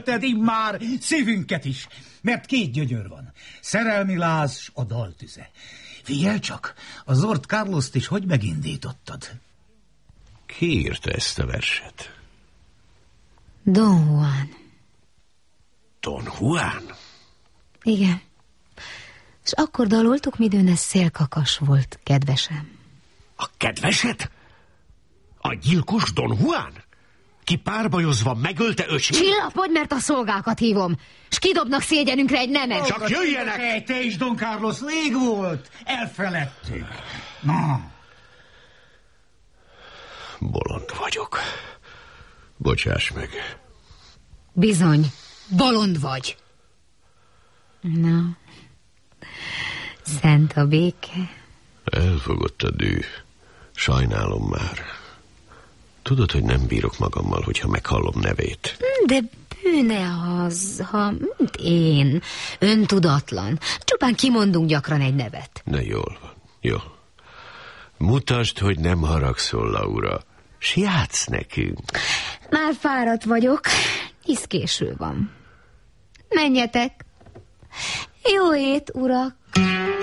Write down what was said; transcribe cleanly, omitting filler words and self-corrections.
megölted immár szívünket is, mert két gyögyör van. Szerelmi láz s a daltüze. Figyelj csak, az Lord Carlost is hogy megindítottad? Ki írta ezt a verset? Don Juan. Don Juan? Igen. És akkor daloltuk, midőn ez szélkakas volt, kedvesem. A kedvesed? A gyilkos Don Juan? Ki párbajozva megölte öcsét? Csillapodj, mert a szolgákat hívom, s kidobnak szégyenünkre egy nemet. Csak jöjjenek! Te is, Don Carlos, rég volt. Elfeledtük. Na. Bolond vagyok. Bocsáss meg. Bizony, bolond vagy. Na, szent a béke. Elfogott a dű. Sajnálom már. Tudod, hogy nem bírok magammal, hogyha meghallom nevét. De bűne az, ha mint én, öntudatlan. Csupán kimondunk gyakran egy nevet. Ne, jól van, jó. Mutasd, hogy nem haragszol, Laura. S játsz nekünk. Már fáradt vagyok, hisz késő van. Menjetek. Jó ét, urak.